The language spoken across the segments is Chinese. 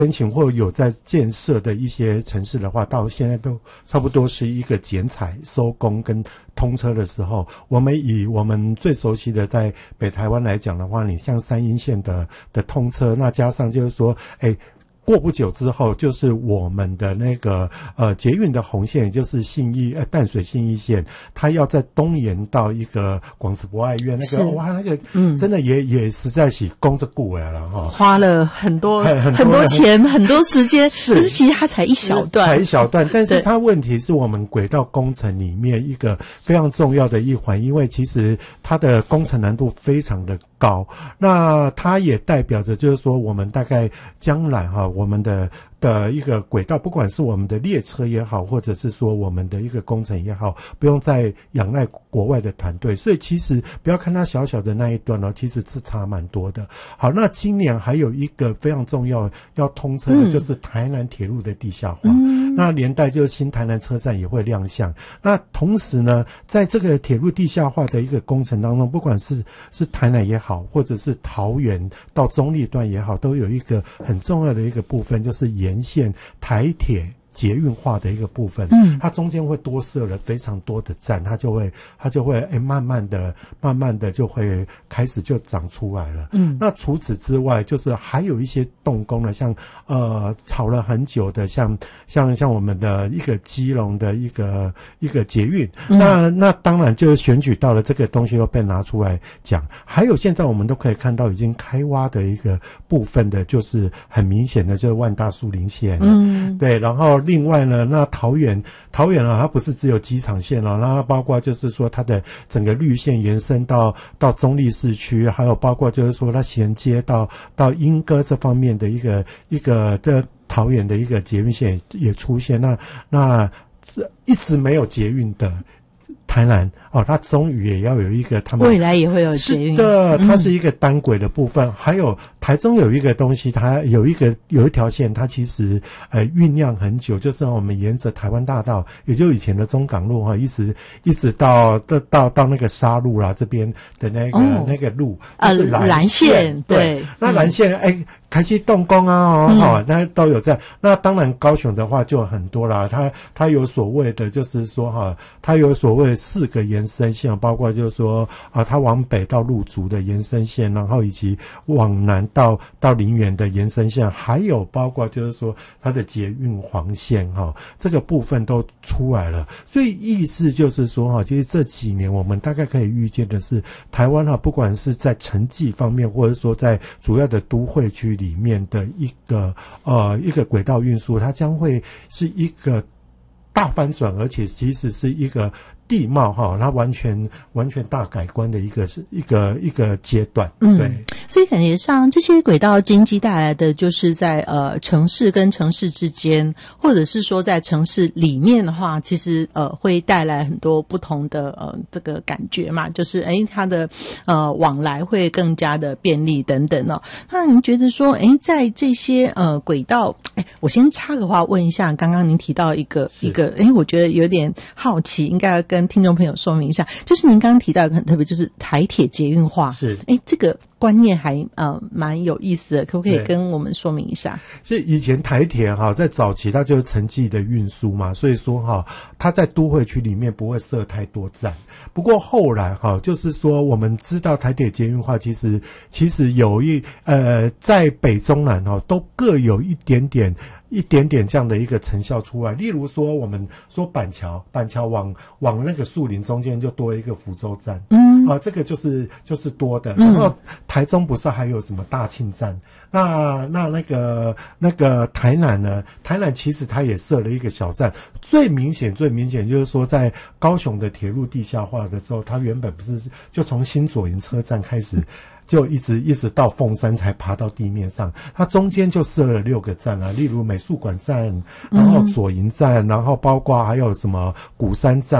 申请或有在建设的一些城市的话，到现在都差不多是一个剪彩、收工跟通车的时候。我们以我们最熟悉的在北台湾来讲的话，你像三鶯线的通车，那加上就是说，过不久之后，就是我们的那个捷运的红线，也就是淡水信义线，它要在东延到一个广慈博爱院，那个哇，那个真的也实在是功着过来了哈， 花了很多钱，很多时间，可是其实它才一小段，但是它问题是我们轨道工程里面一个非常重要的一环，因为其实它的工程难度非常的高，那它也代表着就是说我们大概将来我们的一个轨道，不管是我们的列车也好，或者是说我们的一个工程也好，不用再仰赖国外的团队，所以其实不要看它小小的那一段其实是差蛮多的。好，那今年还有一个非常重要要通车的就是台南铁路的地下化，那连带就是新台南车站也会亮相。那同时呢，在这个铁路地下化的一个工程当中，不管是台南也好，或者是桃园到中立段也好，都有一个很重要的一个部分，就是沿线台铁捷运化的一个部分，它中间会多设了非常多的站，它就会慢慢的就会开始就长出来了。那除此之外，就是还有一些动工了，像吵了很久的，像我们的一个基隆的一个捷运，那当然就是选举到了，这个东西又被拿出来讲。还有现在我们都可以看到已经开挖的一个部分的，就是很明显的就是万大树林线，对，然后另外呢，那桃园它不是只有机场线那它包括就是说它的整个绿线延伸到中立市区，还有包括就是说它衔接到莺歌这方面的一个的桃园的一个捷运线也出现，那一直没有捷运的台南它终于也要有一个，他们未来也会有捷运， 是的，它是一个单轨的部分。还有台中有一个东西，它有一条线，它其实酝酿很久，就是我们沿着台湾大道，也就以前的中港路一直到那个沙路啦这边的那个路，就是蓝线，对， 那蓝线开始动工那都有在。那当然高雄的话就很多啦，它有所谓的就是说它有所谓4个延伸线，包括就是说它往北到鹿竹的延伸线，然后以及往南到林园的延伸线，还有包括就是说它的捷运黄线这个部分都出来了。所以意思就是说其实这几年我们大概可以预见的是，台湾不管是在城际方面，或者说在主要的都会区里面的一个轨道运输，它将会是一个大翻转，而且其实是一个地貌它完全大改观的一个阶段。对， 所以感觉上这些轨道经济带来的，就是在城市跟城市之间，或者是说在城市里面的话，其实会带来很多不同的这个感觉嘛，就是它的往来会更加的便利等等那您觉得说在这些轨道，我先插个话问一下，刚刚您提到一个我觉得有点好奇，应该要跟听众朋友说明一下，就是您刚刚提到一个很特别，就是台铁捷运化， 是这个观念还蛮有意思的，可不可以跟我们说明一下？ 所以以前台铁在早期它就是城际的运输嘛，所以说它在都会区里面不会设太多站。不过后来就是说我们知道台铁捷运化其实有在北中南都各有一点点这样的一个成效出来。例如说我们说板桥往那个树林中间就多了一个福州站，这个就是多的。然后台中不是还有什么大庆站？那个台南呢？台南其实它也设了一个小站。最明显就是说，在高雄的铁路地下化的时候，它原本不是就从新左营车站开始，就一直到凤山才爬到地面上，它中间就设了6个站例如美术馆站，然后左营站，然后包括还有什么鼓山站。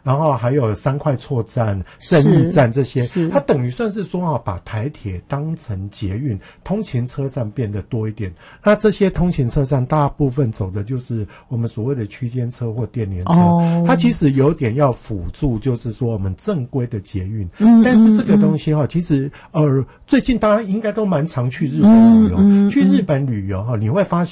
然后还有三块错站、正义站这些，它等于算是说把台铁当成捷运通勤车站变得多一点。那这些通勤车站大部分走的就是我们所谓的区间车或电联车，它其实有点要辅助，就是说我们正规的捷运。但是这个东西其实最近大家应该都蛮常去日本旅游，去日本旅游你会发现